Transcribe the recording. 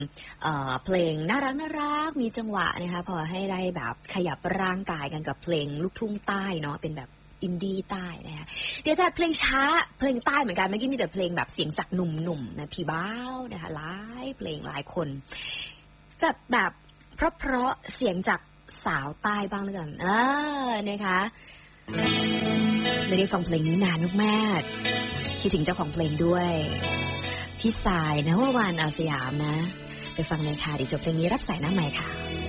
เพลงน่ารักมีจังหวะนะคะพอให้ได้แบบขยับร่างกายกันกับเพลงลูกทุ่งใต้เนาะเป็นแบบอินดี้ใต้นะคะเดี๋ยวจะเพลงช้าเพลงใต้เหมือนกันเมื่อกี้มีแต่เพลงแบบเสียงจากหนุ่มๆนะพี่บ้าวนะคะหลายเพลงหลายคนจะแบบเพราะเสียงจากสาวใต้บ้างแล้วกันนะคะไม่ได้ฟังเพลงนี้นานมากๆคิดถึงเจ้าของเพลงด้วยพี่สายนะว่าวานอาสยามนะไปฟังเลยค่ะเดี๋ยวจบเพลงนี้รับสายหน้าใหม่ค่ะ